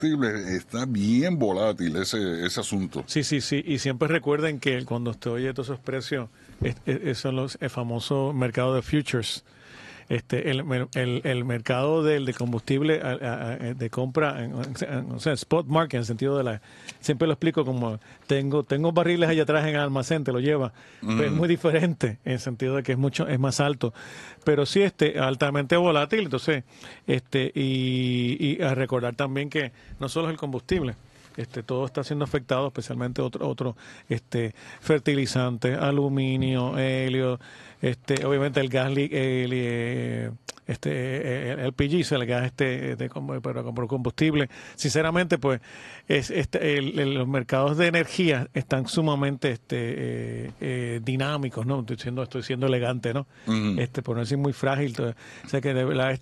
combustibles está bien volátil ese asunto. Sí, sí, sí. Y siempre recuerden que cuando usted oye todos esos precios, son el famoso mercado de futures. El mercado de combustible de compra, o sea, spot market, en el sentido siempre lo explico como, tengo barriles allá atrás en el almacén, te lo lleva, pero es muy diferente, en el sentido de que es más alto, pero sí, altamente volátil. Entonces, y a recordar también que no solo es el combustible, todo está siendo afectado, especialmente otro fertilizantes, aluminio, helio, obviamente el gas, el LPG, el gas pero combustible. Sinceramente, pues los mercados de energía están sumamente dinámicos, ¿no? Estoy siendo elegante, ¿no? Por no decir muy frágil. O sea que de verdad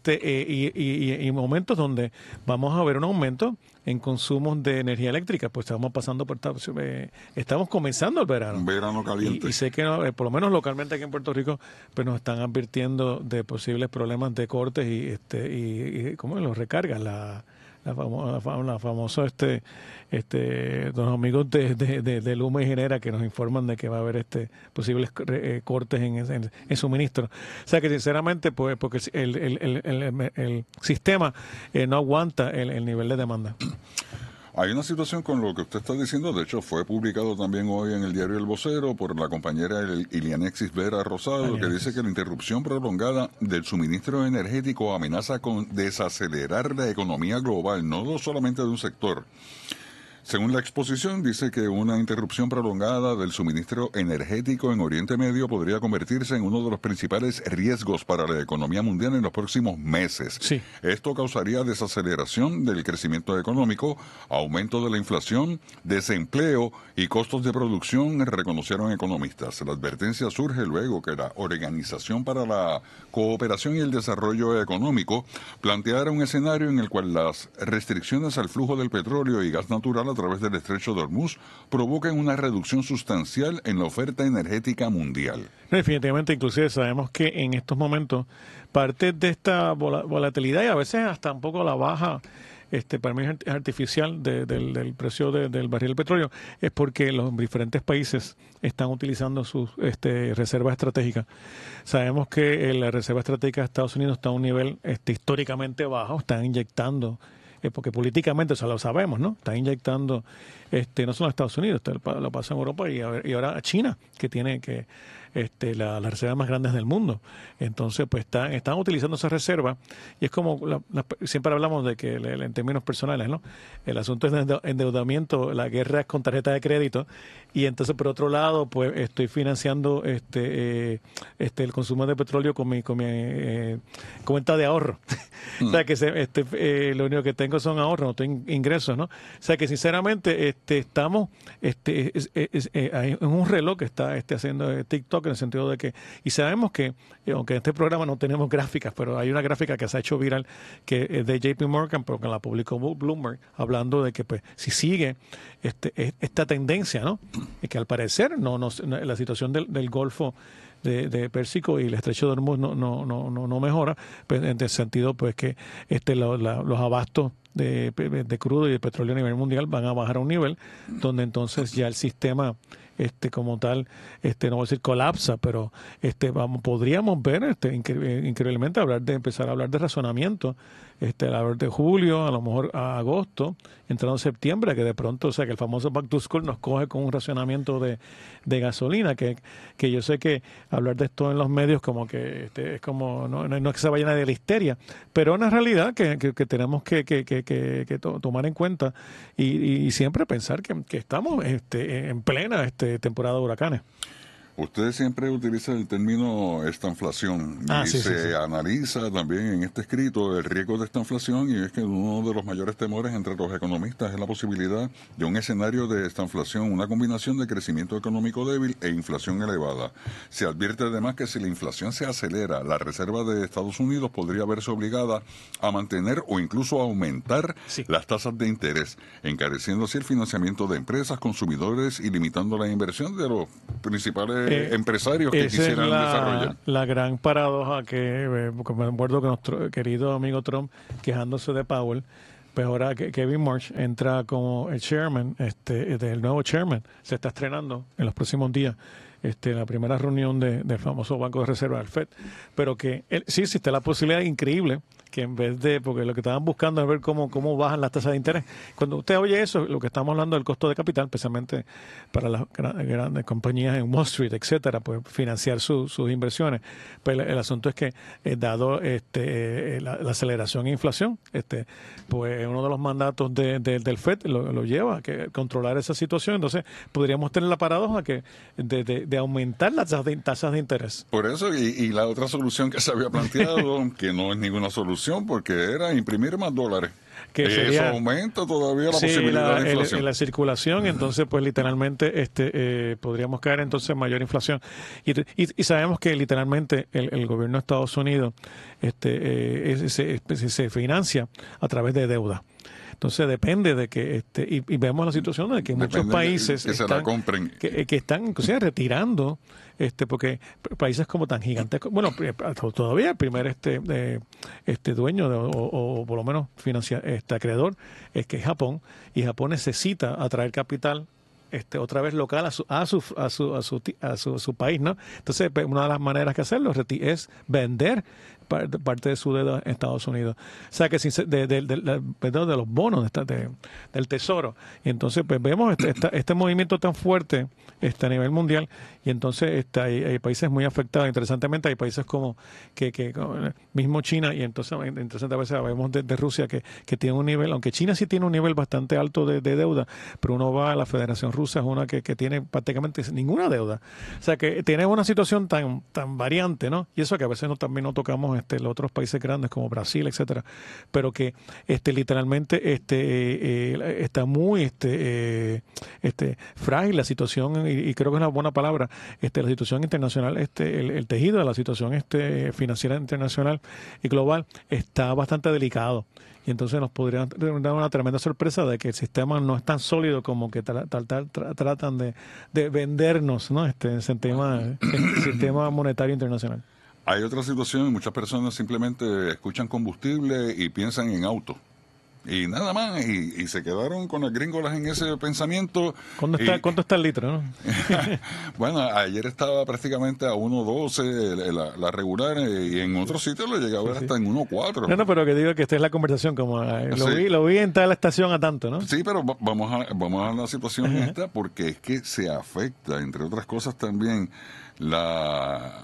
y momentos donde vamos a ver un aumento en consumos de energía eléctrica, pues estamos comenzando el verano. Verano caliente. Y sé que por lo menos localmente aquí en Puerto Rico, pues nos están advirtiendo de posibles problemas de cortes y cómo los recargas, la famosa los amigos de Luma y Genera que nos informan de que va a haber posibles cortes en suministro. O sea que sinceramente, pues porque el sistema no aguanta el nivel de demanda. Hay una situación con lo que usted está diciendo, de hecho fue publicado también hoy en el diario El Vocero por la compañera Ilianexis Vera Rosado, que dice que la interrupción prolongada del suministro energético amenaza con desacelerar la economía global, no solamente de un sector. Según la exposición, dice que una interrupción prolongada del suministro energético en Oriente Medio podría convertirse en uno de los principales riesgos para la economía mundial en los próximos meses. Sí. Esto causaría desaceleración del crecimiento económico, aumento de la inflación, desempleo y costos de producción, reconocieron economistas. La advertencia surge luego que la Organización para la Cooperación y el Desarrollo Económico planteara un escenario en el cual las restricciones al flujo del petróleo y gas natural a través del estrecho de Hormuz provocan una reducción sustancial en la oferta energética mundial. Definitivamente, inclusive sabemos que en estos momentos parte de esta volatilidad y a veces hasta un poco la baja, para mí es artificial del precio del barril de petróleo, es porque los diferentes países están utilizando sus reservas estratégicas. Sabemos que la reserva estratégica de Estados Unidos está a un nivel históricamente bajo, están inyectando porque políticamente, o sea, lo sabemos, ¿no? Está inyectando, no solo a Estados Unidos, lo pasa en Europa y ahora a China, que tiene las reservas más grandes del mundo. Entonces, pues están utilizando esa reserva y es como, siempre hablamos de que en términos personales, ¿no? El asunto es de endeudamiento, la guerra es con tarjeta de crédito y entonces, por otro lado, pues estoy financiando el consumo de petróleo con mi cuenta de ahorro. O sea, que lo único que tengo son ahorros, no tengo ingresos, ¿no? O sea, que sinceramente estamos hay un reloj que está haciendo TikTok en el sentido de que, y sabemos que, aunque en este programa no tenemos gráficas, pero hay una gráfica que se ha hecho viral que es de JP Morgan, pero que la publicó Bloomberg, hablando de que pues si sigue esta tendencia, ¿no? Y que al parecer la situación del Golfo de Pérsico y el estrecho de Hormuz no mejora, pues en el sentido pues que los abastos de crudo y de petróleo a nivel mundial van a bajar a un nivel donde entonces ya el sistema como tal, no voy a decir colapsa, pero podríamos ver increíblemente empezar a hablar de razonamiento, hablar de julio, a lo mejor a agosto, entrando en septiembre, que de pronto, o sea, que el famoso back to school nos coge con un racionamiento de gasolina, que yo sé que hablar de esto en los medios como que es como, no es que se vaya nadie de la histeria, pero es una realidad que tenemos que tomar en cuenta y siempre pensar que estamos en plena temporada de huracanes. Usted siempre utiliza el término estanflación y se analiza también en este escrito el riesgo de estanflación, y es que uno de los mayores temores entre los economistas es la posibilidad de un escenario de estanflación, una combinación de crecimiento económico débil e inflación elevada. Se advierte además que si la inflación se acelera, la Reserva de Estados Unidos podría verse obligada a mantener o incluso a aumentar las tasas de interés, encareciendo así el financiamiento de empresas, consumidores y limitando la inversión de los principales empresarios que quisieran desarrollar. La gran paradoja porque me acuerdo que nuestro querido amigo Trump, quejándose de Powell, pues ahora Kevin Marsh entra como el chairman, del nuevo chairman, se está estrenando en los próximos días. La primera reunión del famoso Banco de Reserva del FED, pero que sí existe la posibilidad increíble que en vez de, porque lo que estaban buscando es ver cómo bajan las tasas de interés. Cuando usted oye eso, lo que estamos hablando del costo de capital, especialmente para las grandes compañías en Wall Street, etcétera, pues financiar sus inversiones. Pues el asunto es que dado la aceleración e inflación, pues uno de los mandatos del FED lo lleva a controlar esa situación. Entonces podríamos tener la paradoja que de aumentar las tasas de interés. Por eso, y la otra solución que se había planteado, que no es ninguna solución, porque era imprimir más dólares. Que sería, eso aumenta todavía la posibilidad de inflación. La circulación, entonces pues literalmente podríamos caer entonces en mayor inflación. Y sabemos que literalmente el gobierno de Estados Unidos se financia a través de deuda. Entonces depende de que y vemos la situación de que muchos países que están inclusive retirando porque países como tan gigantes, bueno, todavía el primer dueño o por lo menos acreedor es que es Japón, y Japón necesita atraer capital otra vez local a su país, ¿no? Entonces, una de las maneras que hacerlo es vender parte de su deuda en Estados Unidos. O sea, que de los bonos del tesoro. Y entonces, pues vemos este movimiento tan fuerte a nivel mundial, y entonces hay países muy afectados. Interesantemente, hay países como mismo China, y entonces, interesante, a veces vemos de Rusia que tiene un nivel, aunque China sí tiene un nivel bastante alto de deuda, pero uno va a la Federación Rusa, es una que tiene prácticamente ninguna deuda. O sea, que tiene una situación tan variante, ¿no? Y eso que a veces también no tocamos los otros países grandes como Brasil, etcétera, pero que literalmente está muy frágil la situación, y creo que es una buena palabra, la situación internacional, el tejido de la situación financiera internacional y global está bastante delicado. Y entonces nos podría dar una tremenda sorpresa de que el sistema no es tan sólido como que tratan de vendernos, ¿no? El sistema monetario internacional. Hay otra situación, muchas personas simplemente escuchan combustible y piensan en auto. Y nada más, y se quedaron con las gringolas en ese pensamiento. ¿Cuánto está el litro, no? Bueno, ayer estaba prácticamente a 1.12 la regular, y en otros sitios lo llegaba a ver hasta en 1.4. No, pero que digo que esta es la conversación, como lo vi en tal estación a tanto, ¿no? Sí, pero vamos a la situación esta, porque es que se afecta, entre otras cosas también, la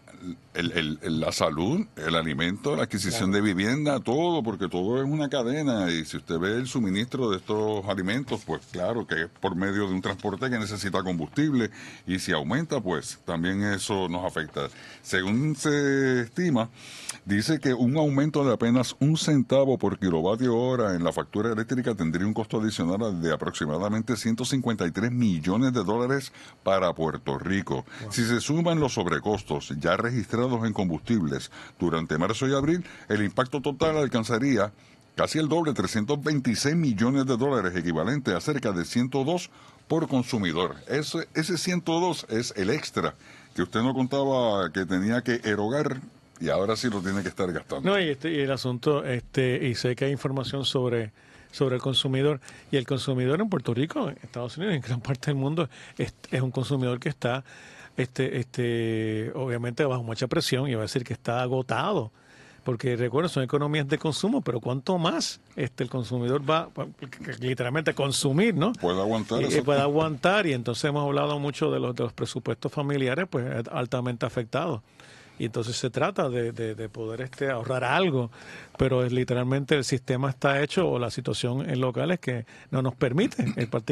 salud, el alimento, la adquisición de vivienda, todo, porque todo es una cadena, y si usted ve el suministro de estos alimentos, pues claro que es por medio de un transporte que necesita combustible, y si aumenta, pues también eso nos afecta. Según se estima, dice que un aumento de apenas 1 centavo por kilovatio hora en la factura eléctrica tendría un costo adicional de aproximadamente $153 millones para Puerto Rico. Wow. Si se suman los sobrecostos ya registrados en combustibles durante marzo y abril, el impacto total alcanzaría casi el doble, $326 millones, equivalente a cerca de 102 por consumidor. Ese 102 es el extra que usted no contaba que tenía que erogar, y ahora sí lo tiene que estar gastando. No, y el asunto, y sé que hay información sobre el consumidor, y el consumidor en Puerto Rico, en Estados Unidos, en gran parte del mundo, es un consumidor que está obviamente bajo mucha presión, y va a decir que está agotado, porque recuerden, son economías de consumo, pero cuánto más el consumidor va literalmente a consumir, ¿no? Puede aguantar puede aguantar, y entonces hemos hablado mucho de los presupuestos familiares, pues altamente afectados. Y entonces se trata de poder ahorrar algo, pero literalmente el sistema está hecho, o la situación en local es que no nos permite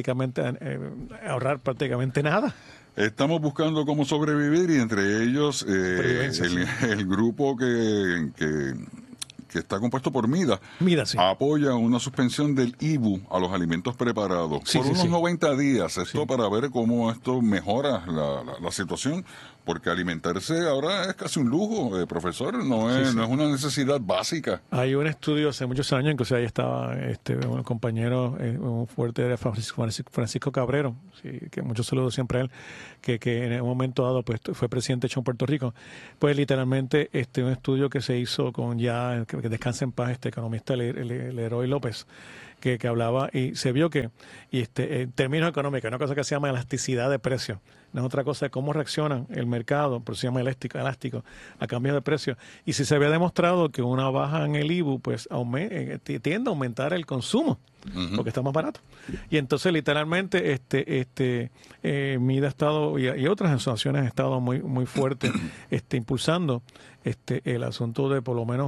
ahorrar prácticamente nada. Estamos buscando cómo sobrevivir, y entre ellos el grupo que está compuesto por MIDA, sí, apoya una suspensión del IBU a los alimentos preparados por unos 90 días. Esto para ver cómo esto mejora la situación, porque alimentarse ahora es casi un lujo, profesor, no es una necesidad básica. Hay un estudio hace muchos años, incluso ahí estaba un compañero muy fuerte de Francisco Cabrero, que muchos saludos siempre a él, que en un momento dado pues fue presidente hecho en Puerto Rico. Pues literalmente un estudio que se hizo con que descanse en paz, economista Leroy López, que hablaba y se vio que en términos económicos, una cosa que se llama elasticidad de precios, no es otra cosa de cómo reacciona el mercado, pero se llama elástico a cambios de precios. Y si se había demostrado que una baja en el IBU pues tiende a aumentar el consumo, porque está más barato. Y entonces literalmente MIDA ha estado y otras asociaciones han estado muy fuertes impulsando el asunto de por lo menos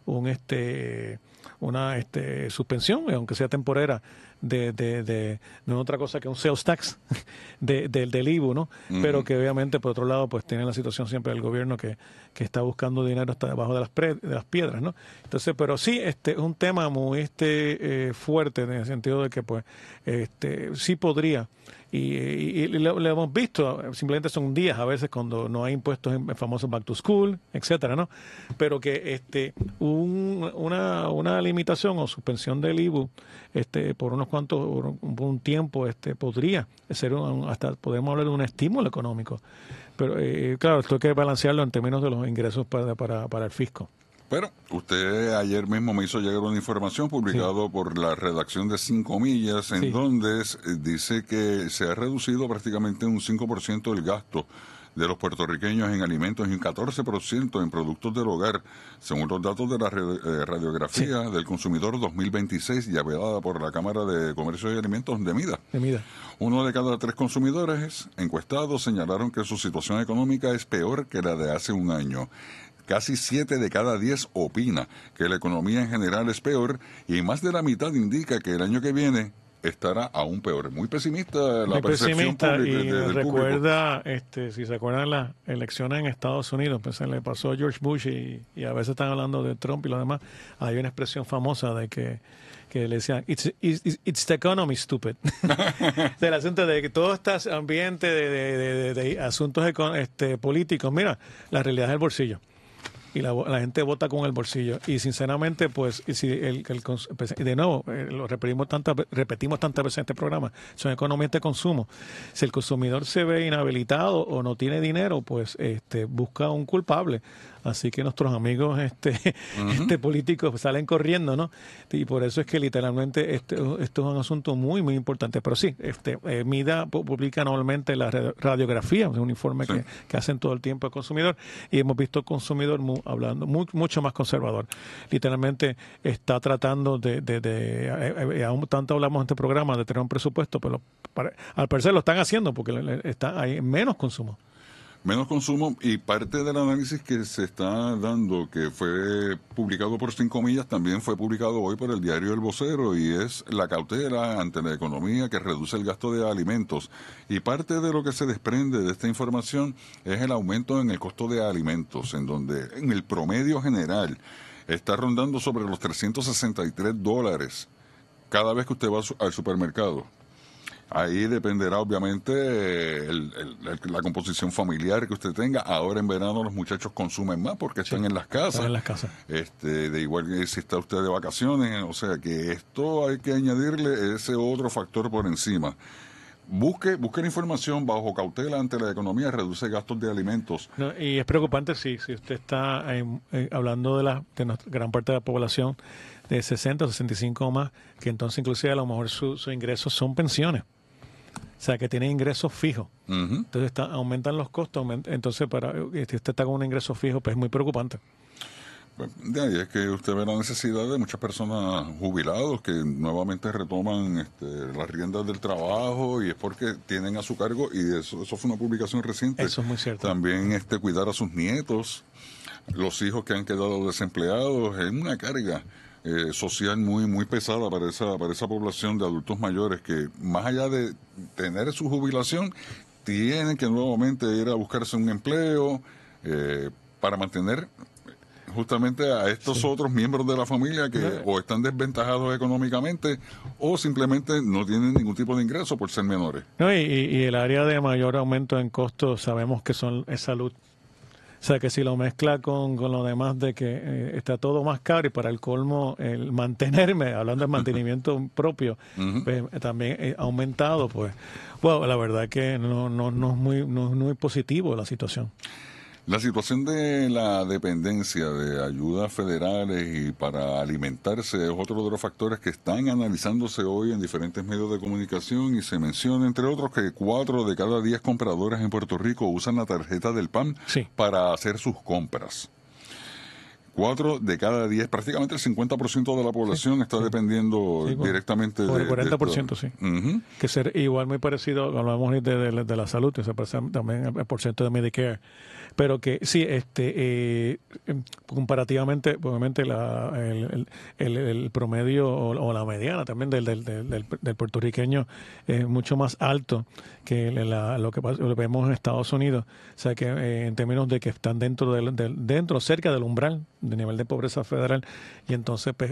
una suspensión, aunque sea temporera, de no es otra cosa que un sales tax del IBU, ¿no? Pero que obviamente por otro lado pues tiene la situación siempre del gobierno que está buscando dinero hasta debajo de las piedras, ¿no? Entonces, pero sí, es un tema muy fuerte en el sentido de que pues sí podría y lo hemos visto, simplemente son días a veces cuando no hay impuestos en el famoso back to school, etcétera, ¿no? Pero que una limitación o suspensión del IBU por unos cuantos, por un tiempo podría ser hasta podemos hablar de un estímulo económico, pero claro, esto hay que balancearlo en términos de los ingresos para el fisco. Pero usted ayer mismo me hizo llegar una información publicada por la redacción de 5 Millas, en donde dice que se ha reducido prácticamente un 5% el gasto de los puertorriqueños en alimentos y un 14% en productos del hogar, según los datos de la radiografía del consumidor 2026, llevada por la Cámara de Comercio y Alimentos de MIDA. Uno de cada 3 consumidores encuestados señalaron que su situación económica es peor que la de hace un año. Casi 7 de cada 10 opina que la economía en general es peor y más de la mitad indica que el año que viene estará aún peor. Muy pesimista la percepción pública del recuerda, si se acuerdan las elecciones en Estados Unidos, pues se le pasó a George Bush y a veces están hablando de Trump y lo demás. Hay una expresión famosa de que le decían it's the economy, stupid. Del asunto de que todo este ambiente de asuntos políticos, mira, la realidad es el bolsillo. Y la gente vota con el bolsillo. Y sinceramente, pues, si de nuevo, lo repetimos tantas veces en este programa, son economías de consumo. Si el consumidor se ve inhabilitado o no tiene dinero, pues busca un culpable. Así que nuestros amigos políticos salen corriendo, ¿no? Y por eso es que literalmente esto es un asunto muy, muy importante. Pero sí, MIDA publica anualmente la radiografía, un informe que hacen todo el tiempo el consumidor, y hemos visto al consumidor hablando mucho más conservador. Literalmente está tratando aún tanto hablamos en este programa de tener un presupuesto, pero al parecer lo están haciendo porque hay menos consumo. Menos consumo, y parte del análisis que se está dando, que fue publicado por 5 Millas, también fue publicado hoy por el diario El Vocero, y es la cautela ante la economía que reduce el gasto de alimentos. Y parte de lo que se desprende de esta información es el aumento en el costo de alimentos, en donde en el promedio general está rondando sobre los $363 cada vez que usted va al supermercado. Ahí dependerá obviamente la composición familiar que usted tenga. Ahora en verano los muchachos consumen más porque están en las casas. Están en las casas. De igual que si está usted de vacaciones. O sea que esto hay que añadirle ese otro factor por encima. Busque la información bajo cautela ante la economía, reduce gastos de alimentos. No, y es preocupante si usted está hablando de gran parte de la población de 60 o 65 o más, que entonces inclusive a lo mejor sus ingresos son pensiones. O sea, que tienen ingresos fijos. Entonces aumentan los costos. Entonces, si usted está con un ingreso fijo, pues es muy preocupante. De ahí es que usted ve la necesidad de muchas personas jubilados que nuevamente retoman las riendas del trabajo, y es porque tienen a su cargo, y eso fue una publicación reciente. Eso es muy cierto. También cuidar a sus nietos, los hijos que han quedado desempleados, es una carga social muy pesada para esa población de adultos mayores que, más allá de tener su jubilación, tienen que nuevamente ir a buscarse un empleo para mantener justamente a estos otros miembros de la familia que o están desventajados económicamente o simplemente no tienen ningún tipo de ingreso por ser menores. No, y el área de mayor aumento en costos sabemos que es salud. O sea, que si lo mezcla con lo demás de que está todo más caro, y para el colmo, el mantenerme, hablando de mantenimiento propio, pues, también ha aumentado, pues, la verdad que no es muy positivo la situación. La situación de la dependencia de ayudas federales y para alimentarse es otro de los factores que están analizándose hoy en diferentes medios de comunicación y se menciona, entre otros, que 4 de cada 10 compradores en Puerto Rico usan la tarjeta del PAN para hacer sus compras. 4 de cada 10, prácticamente el 50% de la población está dependiendo directamente de... el 40%, sí. Que ser igual muy parecido, hablamos de la salud, que se parece también el porcentaje de Medicare. Pero que sí, comparativamente, obviamente el promedio o la mediana también del puertorriqueño es mucho más alto que lo que vemos en Estados Unidos. O sea que en términos de que están cerca del umbral de nivel de pobreza federal, y entonces pues,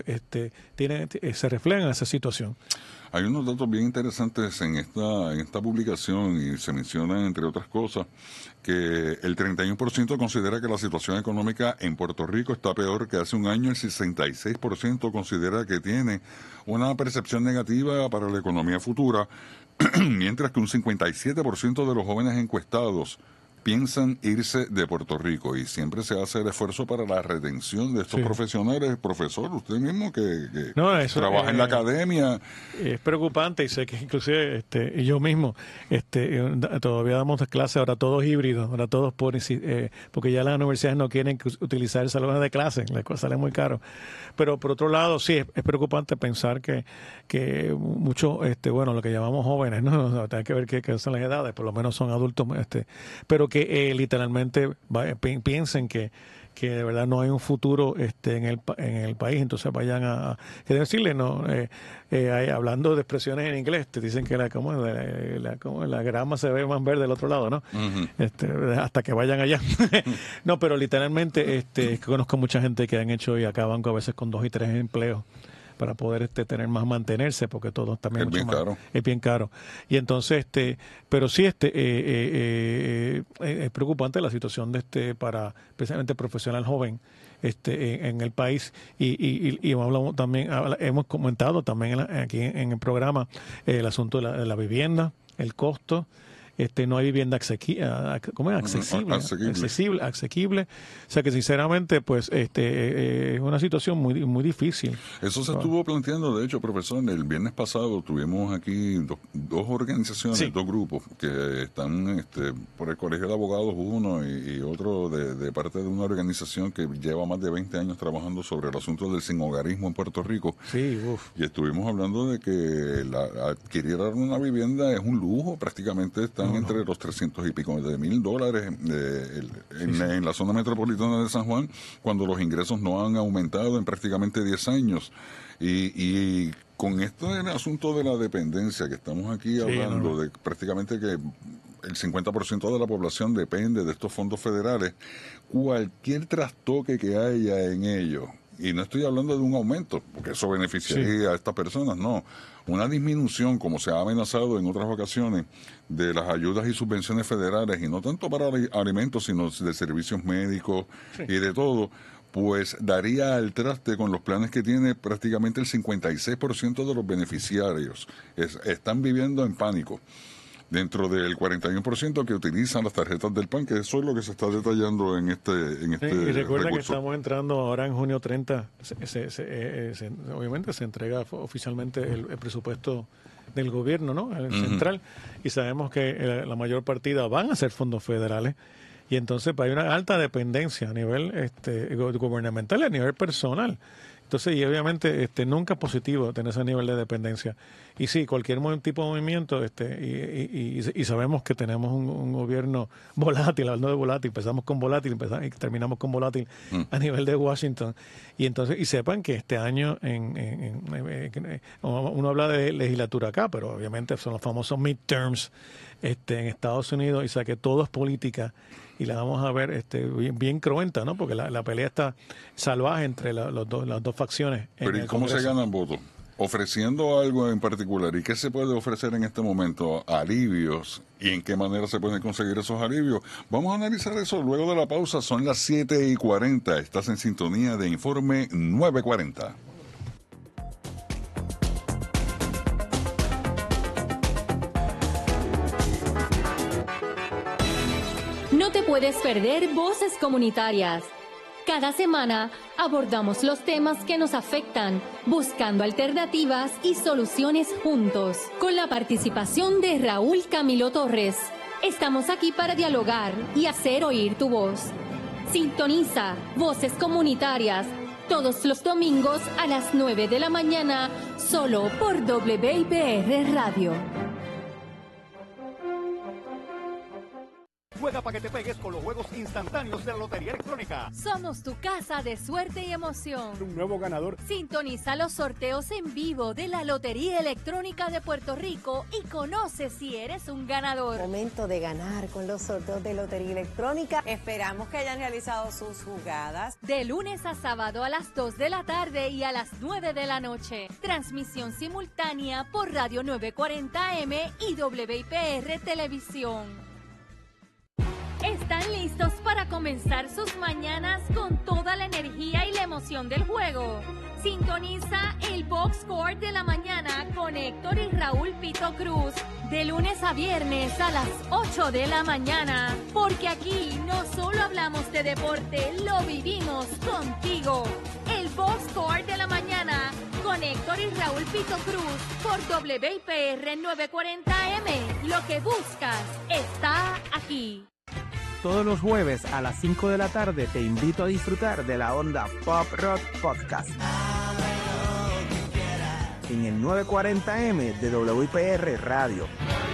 se refleja en esa situación. Hay unos datos bien interesantes en esta publicación y se mencionan, entre otras cosas, que el 31% considera que la situación económica en Puerto Rico está peor que hace un año, el 66% considera que tiene una percepción negativa para la economía futura, mientras que un 57% de los jóvenes encuestados piensan irse de Puerto Rico, y siempre se hace el esfuerzo para la retención de estos profesionales. Profesor, usted mismo que trabaja en la academia. Es preocupante, y sé que inclusive yo mismo todavía damos clases, ahora todos híbridos, ahora todos porque ya las universidades no quieren utilizar salones de clase, la cosa sale muy caro. Pero por otro lado, sí, es preocupante pensar que muchos, lo que llamamos jóvenes, ¿no? Hay que ver qué son las edades, por lo menos son adultos, pero que literalmente piensen que de verdad no hay un futuro en el país, entonces vayan a decirle, no hablando de expresiones en inglés, te dicen que la grama se ve más verde del otro lado, ¿no? Hasta que vayan allá. No, pero literalmente conozco mucha gente que han hecho y acaban a veces con 2 y 3 empleos para poder tener más, mantenerse, porque todo también es bien caro. Y entonces, pero sí es preocupante la situación para especialmente profesional joven en el país, y hablamos también, hemos comentado también aquí en el programa el asunto de la vivienda, el costo. No hay vivienda asequible. O sea que sinceramente pues es una situación muy muy difícil. Eso se estuvo planteando, de hecho, profesor, el viernes pasado tuvimos aquí dos organizaciones, 2 grupos que están por el Colegio de Abogados, uno y otro de parte de una organización que lleva más de 20 años trabajando sobre el asunto del sinhogarismo en Puerto Rico. Sí, y estuvimos hablando de que adquirir una vivienda es un lujo, prácticamente están entre los 300 y pico de $1,000 en la zona metropolitana de San Juan, cuando los ingresos no han aumentado en prácticamente 10 años. Y con esto del asunto de la dependencia que estamos aquí hablando, de prácticamente que el 50% de la población depende de estos fondos federales, cualquier trastoque que haya en ello, y no estoy hablando de un aumento, porque eso beneficiaría a estas personas, no. Una disminución, como se ha amenazado en otras ocasiones, de las ayudas y subvenciones federales, y no tanto para alimentos, sino de servicios médicos y de todo, pues daría al traste con los planes que tiene prácticamente el 56% de los beneficiarios. Están viviendo en pánico, dentro del 41% que utilizan las tarjetas del PAN, que eso es lo que se está detallando en este y recuerda recurso. Que estamos entrando ahora en junio 30, obviamente se entrega oficialmente el presupuesto del gobierno, ¿no? El central, y sabemos que la mayor partida van a ser fondos federales, y entonces hay una alta dependencia a nivel gubernamental y a nivel personal. Entonces, y obviamente nunca es positivo tener ese nivel de dependencia. Y sí, cualquier tipo de movimiento, y sabemos que tenemos un gobierno volátil, hablando de volátil, empezamos con volátil y terminamos con volátil a nivel de Washington. Y entonces, y sepan que este año uno habla de legislatura acá, pero obviamente son los famosos midterms en Estados Unidos, y sabe que todo es política, y la vamos a ver bien cruenta, ¿no? Porque la pelea está salvaje entre las dos facciones. Pero ¿y cómo se ganan votos? Ofreciendo algo en particular. ¿Y qué se puede ofrecer en este momento? Alivios. ¿Y en qué manera se pueden conseguir esos alivios? Vamos a analizar eso luego de la pausa. Son las 7:40. Estás en sintonía de Informe 940. No te puedes perder Voces Comunitarias. Cada semana abordamos los temas que nos afectan, buscando alternativas y soluciones juntos, con la participación de Raúl Camilo Torres. Estamos aquí para dialogar y hacer oír tu voz. Sintoniza Voces Comunitarias todos los domingos a las 9 de la mañana, solo por WIPR Radio. Juega para que te pegues con los juegos instantáneos de la Lotería Electrónica. Somos tu casa de suerte y emoción. Un nuevo ganador. Sintoniza los sorteos en vivo de la Lotería Electrónica de Puerto Rico y conoce si eres un ganador. Momento de ganar con los sorteos de Lotería Electrónica. Esperamos que hayan realizado sus jugadas. De lunes a sábado a las 2 de la tarde y a las 9 de la noche. Transmisión simultánea por Radio 940M y WIPR Televisión. ¿Están listos para comenzar sus mañanas con toda la energía y la emoción del juego? Sintoniza el Box Score de la mañana con Héctor y Raúl Pito Cruz de lunes a viernes a las 8 de la mañana. Porque aquí no solo hablamos de deporte, lo vivimos contigo. El Box Score de la mañana con Héctor y Raúl Pito Cruz por WIPR 940M. Lo que buscas está aquí. Todos los jueves a las 5 de la tarde te invito a disfrutar de la onda Pop Rock Podcast en el 940M de WIPR Radio.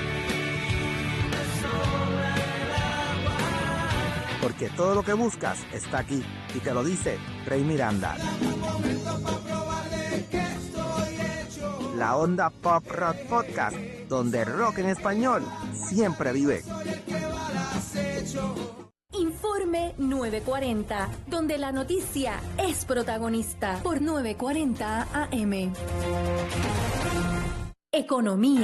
Porque todo lo que buscas está aquí y te lo dice Rey Miranda. La onda Pop Rock Podcast, donde rock en español siempre vive. Informe 940, donde la noticia es protagonista por 940 AM. Economía.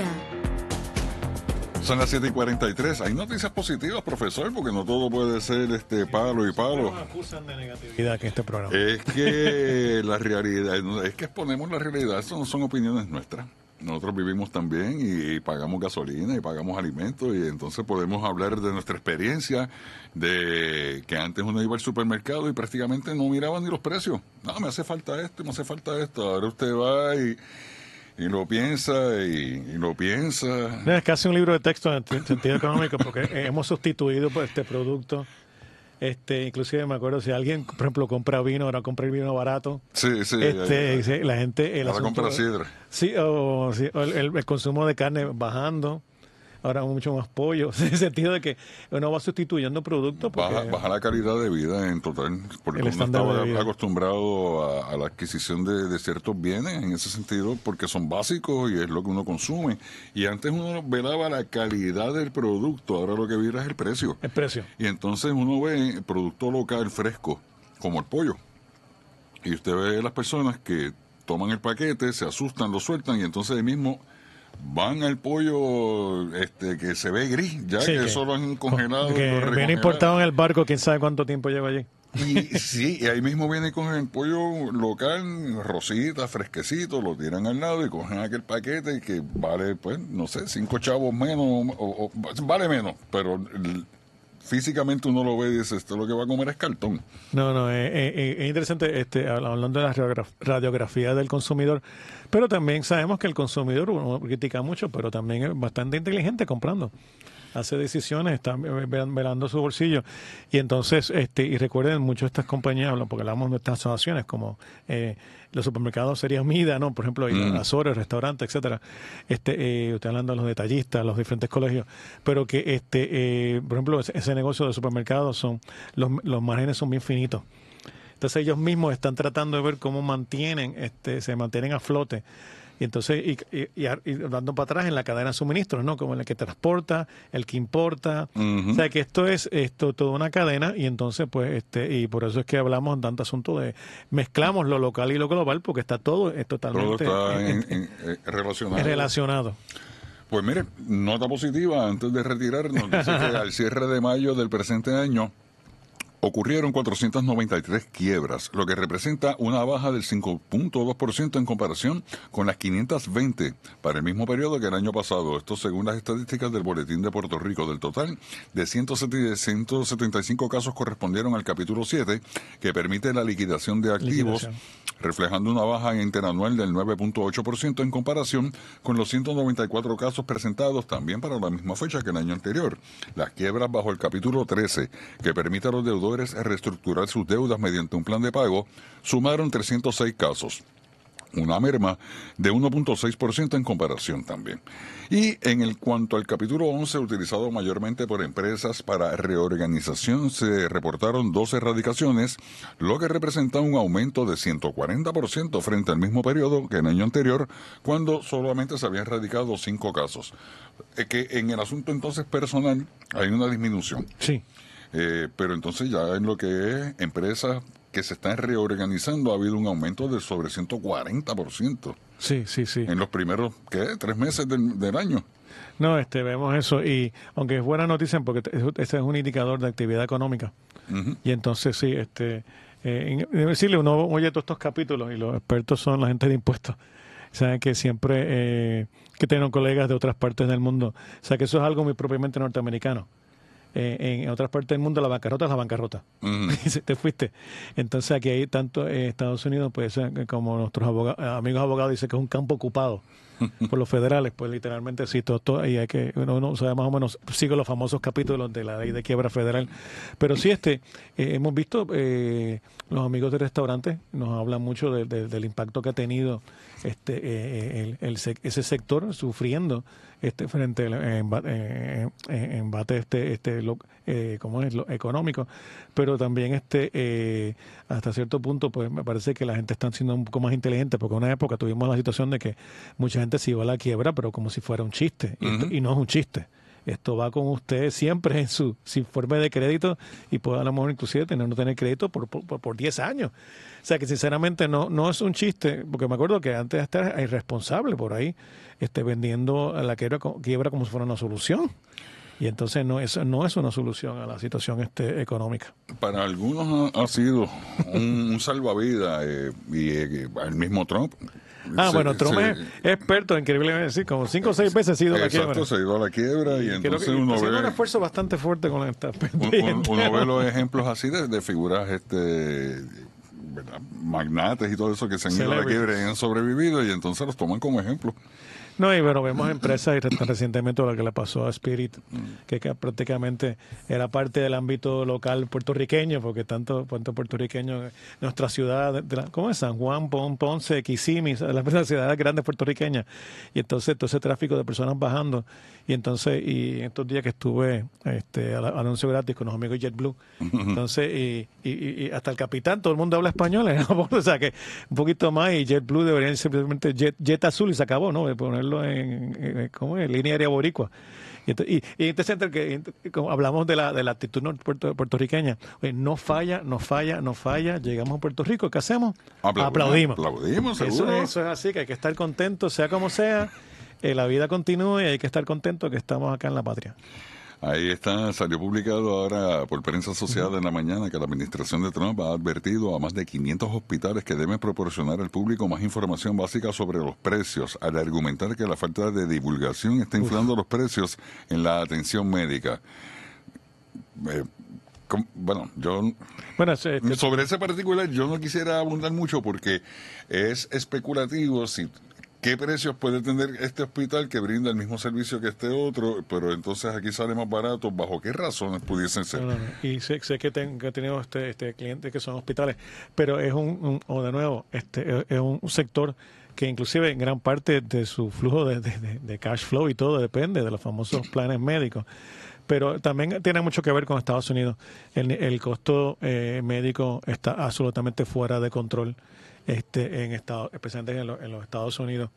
Son las 7:43. Hay noticias positivas, profesor, porque no todo puede ser palo y palo. Nos acusan de negatividad en este programa. Es que la realidad, es que exponemos la realidad, eso no son opiniones nuestras. Nosotros vivimos también y pagamos gasolina y pagamos alimentos y entonces podemos hablar de nuestra experiencia de que antes uno iba al supermercado y prácticamente no miraba ni los precios. No, me hace falta esto, me hace falta esto. Ahora usted va y lo piensa y lo piensa. Es casi un libro de texto en el sentido económico porque hemos sustituido por este producto. Inclusive me acuerdo si alguien, por ejemplo, compra vino, ahora compra el vino barato. Sí. La gente... Ahora compra sidra. Sí, o el consumo de carne bajando. Ahora mucho más pollo. En el sentido de que uno va sustituyendo productos. Baja la calidad de vida en total. Porque uno estaba acostumbrado a la adquisición de ciertos bienes en ese sentido, porque son básicos y es lo que uno consume. Y antes uno velaba la calidad del producto, ahora lo que vira es el precio. El precio. Y entonces uno ve producto local fresco, como el pollo. Y usted ve las personas que toman el paquete, se asustan, lo sueltan y entonces ahí mismo van al pollo que se ve gris, ya que eso lo han congelado. Que viene importado en el barco, quién sabe cuánto tiempo lleva allí. Y ahí mismo viene con el pollo local, rosita, fresquecito, lo tiran al lado y cogen aquel paquete que vale, pues, no sé, 5 chavos menos, o vale menos, pero físicamente uno lo ve y dice, esto lo que va a comer es cartón. No, es interesante hablando de la radiografía del consumidor, pero también sabemos que el consumidor, uno critica mucho, pero también es bastante inteligente comprando. Hace decisiones, está velando su bolsillo. Y entonces, y recuerden, mucho de estas compañías, porque hablamos de estas asociaciones, como los supermercados serían Mida, ¿no? Por ejemplo, Azores, restaurantes, etcétera. Usted hablando de los detallistas, los diferentes colegios, pero que, por ejemplo, ese negocio de supermercados los márgenes son bien finitos. Entonces ellos mismos están tratando de ver cómo se mantienen a flote. Y entonces, y dando para atrás en la cadena de suministros, ¿no? Como el que transporta, el que importa. O sea, que esto es toda una cadena y entonces, pues, y por eso es que hablamos en tanto asunto de mezclamos lo local y lo global porque está todo totalmente relacionado. Pues mire, nota positiva antes de retirarnos, dice que al cierre de mayo del presente año, ocurrieron 493 quiebras, lo que representa una baja del 5.2% en comparación con las 520 para el mismo periodo que el año pasado. Esto según las estadísticas del Boletín de Puerto Rico. Del total de 175 casos correspondieron al capítulo 7, que permite la liquidación de activos, reflejando una baja interanual del 9.8% en comparación con los 194 casos presentados también para la misma fecha que el año anterior. Las quiebras bajo el capítulo 13, que permite a los deudores reestructurar sus deudas mediante un plan de pago, sumaron 306 casos, una merma de 1.6% en comparación también. Y en cuanto al capítulo 11, utilizado mayormente por empresas para reorganización, se reportaron 12 erradicaciones, lo que representa un aumento de 140% frente al mismo periodo que el año anterior, cuando solamente se habían erradicado 5 casos. Que en el asunto entonces personal hay una disminución. Sí. Pero entonces ya en lo que es empresas que se están reorganizando ha habido un aumento de sobre 140%. Sí. En los primeros, 3 meses del año. No, vemos eso, y aunque es buena noticia porque ese es un indicador de actividad económica. Uh-huh. Y entonces sí, decirle, uno oye todos estos capítulos y los expertos son la gente de impuestos. Saben que siempre que tengo colegas de otras partes del mundo, o sea que eso es algo muy propiamente norteamericano. En otras partes del mundo la bancarrota es la bancarrota. Uh-huh. Te fuiste. Entonces aquí hay tanto en Estados Unidos, pues como nuestros amigos abogados dicen que es un campo ocupado por los federales, pues literalmente sí, todo y hay que uno sabe más o menos, sigue los famosos capítulos de la ley de quiebra federal. Pero sí, hemos visto los amigos de restaurantes nos hablan mucho del impacto que ha tenido ese sector sufriendo frente al embate ¿cómo es? Lo económico, pero también hasta cierto punto pues me parece que la gente está siendo un poco más inteligente, porque en una época tuvimos la situación de que mucha gente se iba a la quiebra, pero como si fuera un chiste, uh-huh. y no es un chiste. Esto va con usted siempre en su informe de crédito y puede a lo mejor inclusive no tener crédito por 10 años. O sea que sinceramente no es un chiste, porque me acuerdo que antes era irresponsable por ahí vendiendo a la quiebra como si fuera una solución. Y entonces no es una solución a la situación económica. Para algunos ha sido un salvavidas y el mismo Trump. Bueno, Trump es experto, increíblemente, sí, como 5 o 6 veces ha ido a la quiebra. Exacto, se ha ido a la quiebra y entonces uno ve... un esfuerzo bastante fuerte con esta uno ve los ejemplos así de figuras ¿verdad? Magnates y todo eso que se han ido a la quiebra y han sobrevivido, y entonces los toman como ejemplo. No, y bueno, vemos empresas, y recientemente lo que le pasó a Spirit, que prácticamente era parte del ámbito local puertorriqueño, porque tanto puertorriqueños, nuestra ciudad, ¿cómo es? San Juan, Ponce, Kissimmee, las ciudades grandes puertorriqueñas, y entonces todo ese tráfico de personas bajando, y estos días que estuve al anuncio gratis con los amigos JetBlue, entonces, y hasta el capitán, todo el mundo habla español, o sea que un poquito más, y JetBlue deberían simplemente Jet Azul y se acabó, ¿no? De ponerlo en línea aérea boricua. Y este centro como hablamos de la actitud puertorriqueña, no falla, llegamos a Puerto Rico, ¿qué hacemos? Aplaudimos, seguro. Eso es así, que hay que estar contentos, sea como sea, la vida continúa y hay que estar contentos que estamos acá en la patria. Ahí está, salió publicado ahora por prensa asociada en la mañana que la administración de Trump ha advertido a más de 500 hospitales que deben proporcionar al público más información básica sobre los precios, al argumentar que la falta de divulgación está inflando los precios en la atención médica. Sobre ese particular yo no quisiera abundar mucho porque es especulativo ¿qué precios puede tener este hospital que brinda el mismo servicio que este otro? Pero entonces aquí sale más barato. ¿Bajo qué razones pudiesen ser? No. Y sé que he tenido clientes que son hospitales, pero es es un sector que inclusive en gran parte de su flujo de cash flow y todo depende de los famosos planes médicos. Pero también tiene mucho que ver con Estados Unidos. El costo médico está absolutamente fuera de control. Especialmente en los Estados Unidos,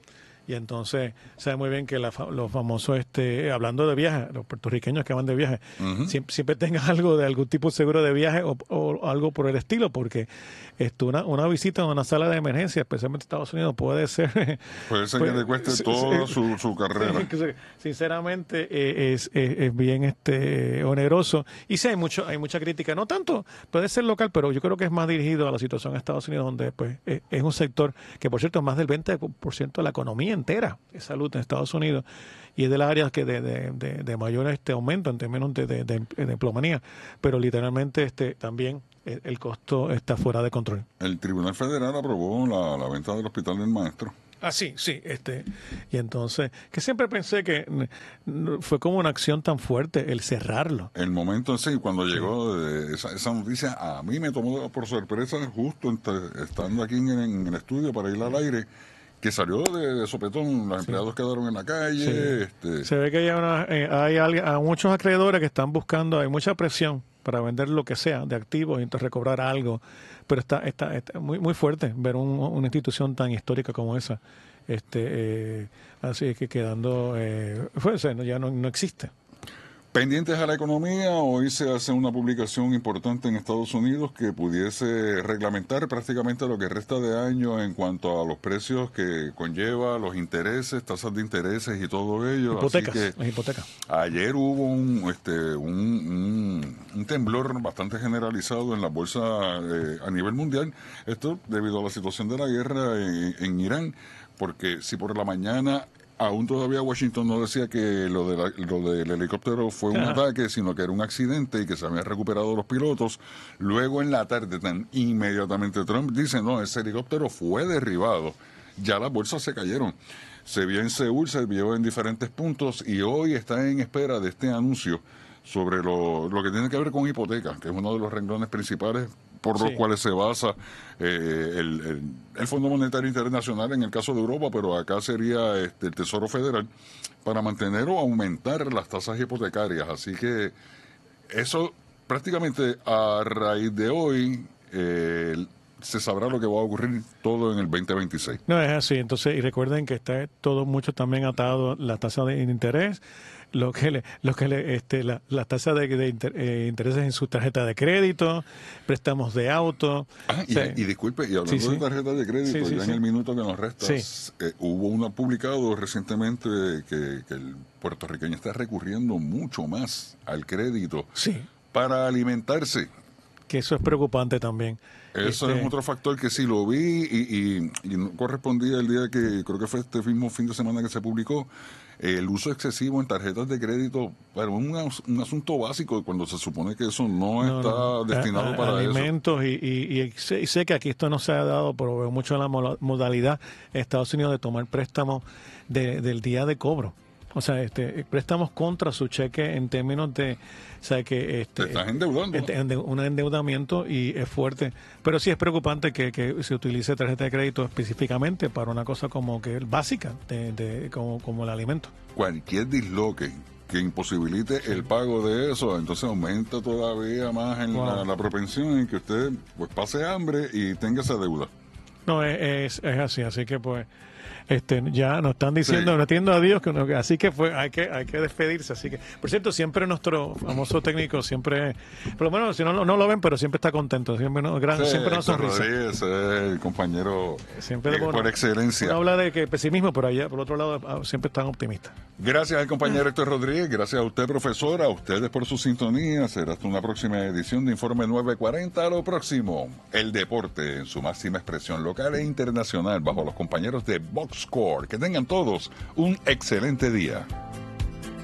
Y entonces sabe muy bien que los famosos, hablando de viajes, los puertorriqueños que van de viaje, siempre tengan algún tipo de seguro de viaje o algo por el estilo, porque una visita a una sala de emergencia, especialmente en Estados Unidos, puede ser que le cueste toda su carrera. Sinceramente es bien oneroso. Y sí, hay mucha crítica, no tanto, puede ser local, pero yo creo que es más dirigido a la situación en Estados Unidos, donde pues es un sector que, por cierto, es más del 20% de la economía entera de salud en Estados Unidos, y es de las áreas que de mayor aumento en términos de empleomanía, pero literalmente también el costo está fuera de control. El Tribunal Federal aprobó la venta del Hospital del Maestro. Ah, sí. Y entonces, que siempre pensé que fue como una acción tan fuerte el cerrarlo. El momento, sí, cuando llegó esa noticia, a mí me tomó por sorpresa, justo estando aquí en el estudio para ir al aire, que salió de sopetón, los empleados quedaron en la calle. Sí. Se ve que hay muchos acreedores que están buscando, hay mucha presión para vender lo que sea de activos y entonces recobrar algo, pero está muy muy fuerte ver una institución tan histórica como esa, así que quedando ya no existe. Pendientes a la economía, hoy se hace una publicación importante en Estados Unidos que pudiese reglamentar prácticamente lo que resta de año en cuanto a los precios que conlleva, los intereses, tasas de intereses y todo ello. Hipotecas. Ayer hubo un temblor bastante generalizado en la bolsa a nivel mundial, esto debido a la situación de la guerra en Irán, porque si por la mañana aún todavía Washington no decía que lo del helicóptero fue un ataque, sino que era un accidente y que se habían recuperado los pilotos. Luego en la tarde, inmediatamente Trump dice, no, ese helicóptero fue derribado. Ya las bolsas se cayeron. Se vio en Seúl, se vio en diferentes puntos y hoy está en espera de este anuncio sobre lo que tiene que ver con hipotecas, que es uno de los renglones principales por los cuales se basa el Fondo Monetario Internacional en el caso de Europa, pero acá sería el Tesoro Federal, para mantener o aumentar las tasas hipotecarias. Así que eso prácticamente a raíz de hoy se sabrá lo que va a ocurrir todo en el 2026. No, es así. Entonces, y recuerden que está todo mucho también atado la tasa de interés, la tasa de intereses en su tarjeta de crédito, préstamos de auto. Y disculpe, y hablando de tarjeta de crédito, en el minuto que nos resta, hubo uno publicado recientemente que el puertorriqueño está recurriendo mucho más al crédito para alimentarse. Que eso es preocupante también. Eso es otro factor que sí lo vi y no correspondía el día que, creo que fue este mismo fin de semana que se publicó, el uso excesivo en tarjetas de crédito, pero un asunto básico cuando se supone que eso no está destinado para alimentos eso. Y sé que aquí esto no se ha dado, pero veo mucho la modalidad en Estados Unidos de tomar préstamos del día de cobro. O sea, préstamos contra su cheque en términos de, o sea, que te estás endeudando. Un endeudamiento y es fuerte. Pero sí es preocupante que se utilice tarjeta de crédito específicamente para una cosa como que básica, como el alimento. Cualquier disloque que imposibilite el pago de eso, entonces aumenta todavía más en la propensión en que usted pues pase hambre y tenga esa deuda. No, es así que pues ya nos están diciendo, no entiendo a Dios, así que hay que despedirse. Así que, por cierto, siempre nuestro famoso técnico, siempre, por lo menos si no lo ven, pero siempre está contento, siempre nos sonrisa. Es el compañero por excelencia. Uno habla de que pesimismo, pero allá, por otro lado, siempre están optimistas. Gracias al compañero Héctor Rodríguez, gracias a usted, profesora, a ustedes por su sintonía. Será hasta una próxima edición de Informe 940. A lo próximo, el deporte en su máxima expresión local e internacional, bajo los compañeros de Box Score. Que tengan todos un excelente día.